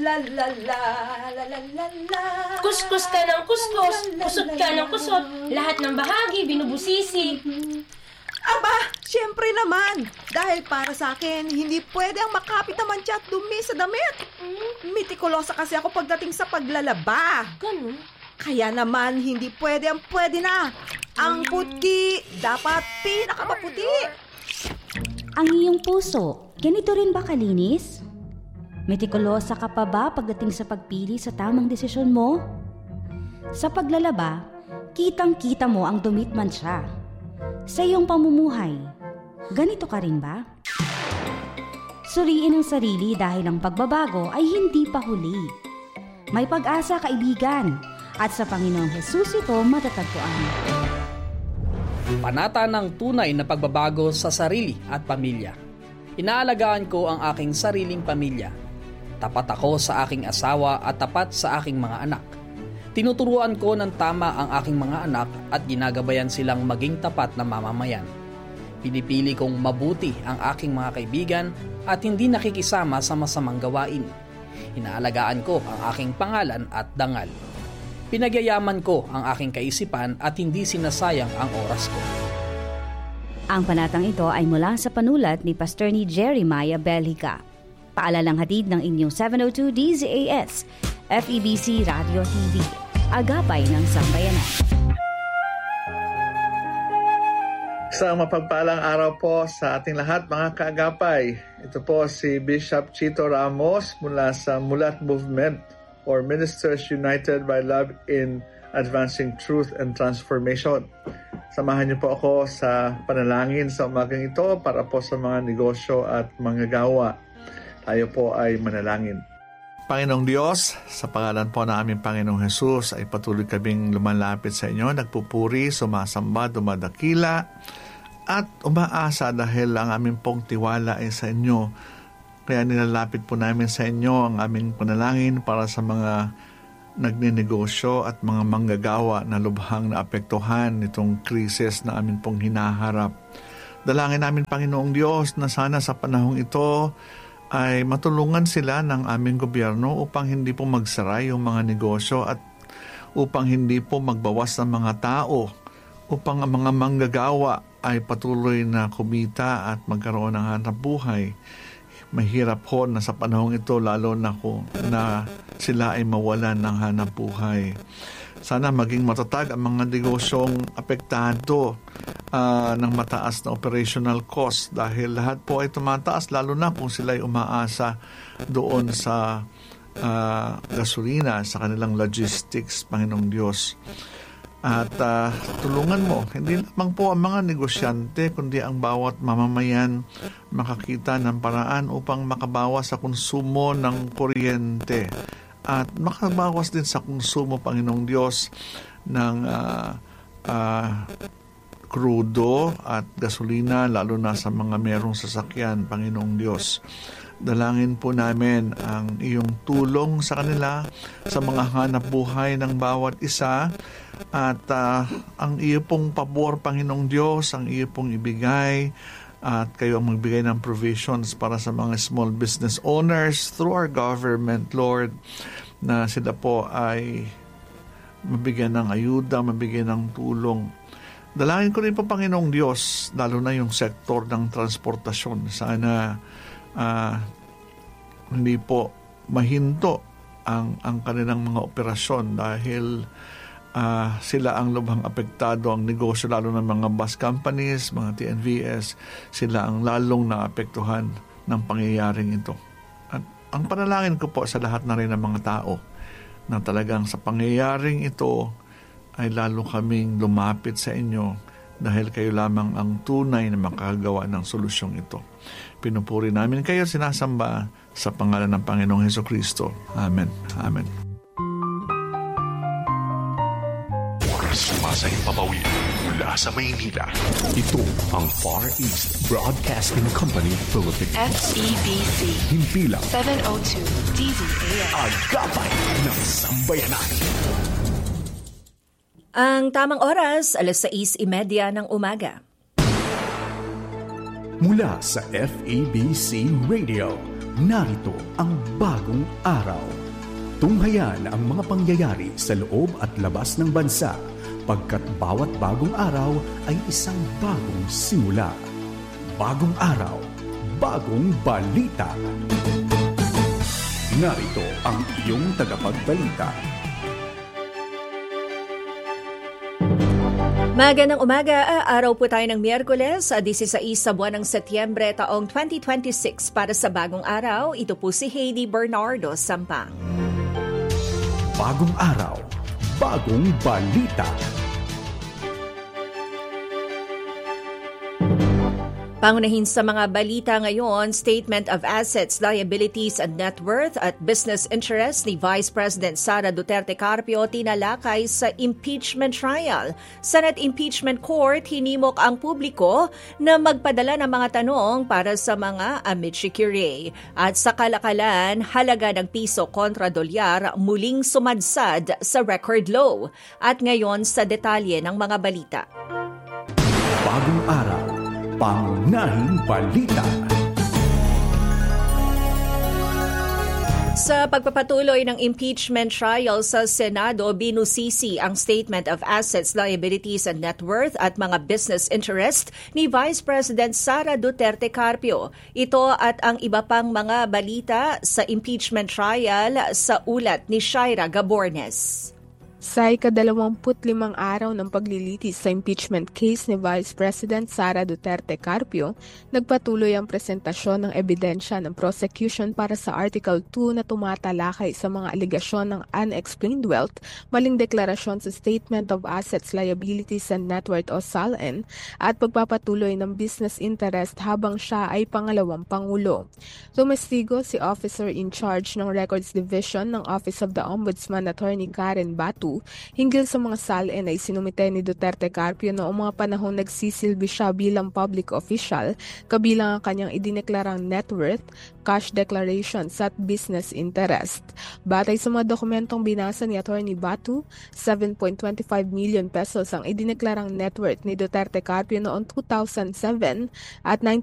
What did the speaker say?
la la la la la la la. Kuskus ka ng kuskus, kusot ka ng kusot, lahat ng bahagi binubusisi. Aba, siyempre naman. Dahil para sa akin, hindi pwede ang makapit na mantsa at dumi sa damit. Mitikulosa kasi ako pagdating sa paglalaba. Ganun? Kaya naman, hindi pwede ang pwede na. Ang puti, dapat pinakamaputi. Ang iyong puso, ganito rin ba kalinis? Mitikulosa ka pa ba pagdating sa pagpili sa tamang desisyon mo? Sa paglalaba, kitang-kita mo ang dumit man siya. Sa iyong pamumuhay, ganito ka rin ba? Suriin ang sarili dahil ang pagbabago ay hindi pa huli. May pag-asa, kaibigan, at sa Panginoong Hesus ito matatagpuan. Panata ng tunay na pagbabago sa sarili at pamilya. Inaalagaan ko ang aking sariling pamilya. Tapat ako sa aking asawa at tapat sa aking mga anak. Tinuturuan ko ng tama ang aking mga anak at ginagabayan silang maging tapat na mamamayan. Pinipili kong mabuti ang aking mga kaibigan at hindi nakikisama sa masamang gawain. Inaalagaan ko ang aking pangalan at dangal. Pinagyayaman ko ang aking kaisipan at hindi sinasayang ang oras ko. Ang panatang ito ay mula sa panulat ni Pastor ni Jeremiah Belhica. Paalalang hatid ng inyong 702 DZAS, FEBC Radio TV. Agapay ng Sambayanan. Isang mapagpalang araw po sa ating lahat mga kaagapay. Ito po si Bishop Chito Ramos mula sa Mulat Movement or Ministers United by Love in Advancing Truth and Transformation. Samahan niyo po ako sa panalangin sa umagang ito para po sa mga negosyo at mga gawa. Tayo po ay manalangin. Panginoong Diyos, sa pangalan po ng aming Panginoong Hesus ay patuloy kaming lumalapit sa inyo, nagpupuri, sumasamba, dumadakila at umaasa dahil ang aming pong tiwala ay sa inyo. Kaya nilalapit po namin sa inyo ang aming panalangin para sa mga nagninegosyo at mga manggagawa na lubhang naapektuhan nitong krisis na amin pong hinaharap. Dalangin namin Panginoong Diyos na sana sa panahong ito ay matulungan sila ng aming gobyerno upang hindi po magsara yung mga negosyo at upang hindi po magbawas ng mga tao, upang ang mga manggagawa ay patuloy na kumita at magkaroon ng hanap buhay. Mahirap po na sa panahong ito lalo na sila ay mawalan ng hanap buhay. Sana maging matatag ang mga negosyong apektado ng mataas na operational cost dahil lahat po ay tumataas lalo na kung sila ay umaasa doon sa gasolina, sa kanilang logistics, Panginoong Diyos. At tulungan mo, hindi lamang po ang mga negosyante, kundi ang bawat mamamayan makakita ng paraan upang makabawas sa konsumo ng kuryente at makabawas din sa konsumo, Panginoong Diyos, ng krudo at gasolina, lalo na sa mga merong sasakyan, Panginoong Diyos. Dalangin po namin ang iyong tulong sa kanila, sa mga hanap buhay ng bawat isa, at ang iyo pong pabor, Panginoong Diyos, ang iyo pong ibigay, at kayo ang magbigay ng provisions para sa mga small business owners through our government, Lord, na sila po ay mabigyan ng ayuda, mabigyan ng tulong. Dalangin ko rin po, Panginoong Diyos, lalo na yung sektor ng transportasyon. Sana hindi po mahinto ang kanilang mga operasyon dahil sila ang lubhang apektado, ang negosyo lalo ng mga bus companies, mga TNVS, sila ang lalong naapektuhan ng pangyayaring ito. At ang panalangin ko po sa lahat na rin ng mga tao na talagang sa pangyayaring ito ay lalo kaming lumapit sa inyo dahil kayo lamang ang tunay na makagawa ng solusyong ito. Pinupuri namin kayo, sinasamba sa pangalan ng Panginoong Hesukristo. Amen. Amen. Sumasayang papawid mula sa Maynila. Ito ang Far East Broadcasting Company Philippines. FEBC. Himpilang 702 DZAS. Agapay ng Sambayanan. Ang tamang oras, 6:30 ng umaga. Mula sa FEBC Radio, narito ang bagong araw. Tunghayan ang mga pangyayari sa loob at labas ng bansa, pagkat bawat bagong araw ay isang bagong simula. Bagong araw, bagong balita. Narito ang iyong tagapagbalita. Magandang umaga, araw po tayo ng Miyerkules, 16 sa buwan ng Setyembre taong 2026. Para sa bagong araw, ito po si Heidi Bernardo Sampang. Bagong araw, bagong balita. Pangunahin sa mga balita ngayon, Statement of Assets, Liabilities and Net Worth at Business Interests ni Vice President Sara Duterte Carpio tinalakay sa impeachment trial. Senate Impeachment Court hinimok ang publiko na magpadala ng mga tanong para sa mga amicus curiae. At sa kalakalan, halaga ng piso kontra dolyar muling sumadsad sa record low. At ngayon sa detalye ng mga balita. Bagong araw, pangunahing balita. Sa pagpapatuloy ng impeachment trial sa Senado, binusisi ang Statement of Assets, Liabilities and Net Worth at mga business interest ni Vice President Sara Duterte Carpio. Ito at ang iba pang mga balita sa impeachment trial sa ulat ni Shaira Gabornes. Sa ika-25 araw ng paglilitis sa impeachment case ni Vice President Sara Duterte Carpio, nagpatuloy ang presentasyon ng ebidensya ng prosecution para sa Article 2 na tumatalakay sa mga aligasyon ng unexplained wealth, maling deklarasyon sa Statement of Assets, Liabilities and Net Worth o SALN, at pagpapatuloy ng business interest habang siya ay pangalawang pangulo. Tumestigo si Officer in Charge ng Records Division ng Office of the Ombudsman Attorney Karen Batu hinggil sa mga SALN ay sinumite ni Duterte Carpio noong mga panahon nagsisilbi siya bilang public official, kabilang ang kanyang idineklarang net worth, cash declarations at business interest. Batay sa mga dokumentong binasa ni Attorney Batu, 7.25 million pesos ang idineklarang net worth ni Duterte Carpio noong 2007 at